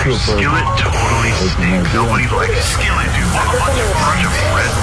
Skillet totally stinks. Nobody likes Skillet, dude. What a bunch of red